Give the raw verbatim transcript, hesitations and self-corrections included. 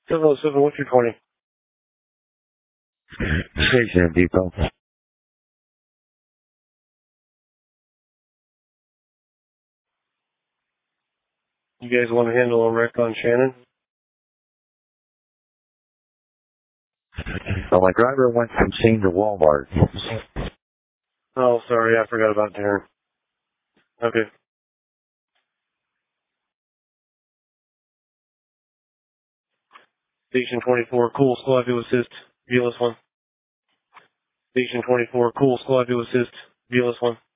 seven oh seven, what's your twenty? Station Depot. You guys want to handle a wreck on Shannon? Well, my driver went from scene to Walmart. Oh, sorry, I forgot about Darren. Okay. Station twenty-four, cool, squad to assist. Viewless one. Station twenty-four, cool, squad to assist. Viewless one.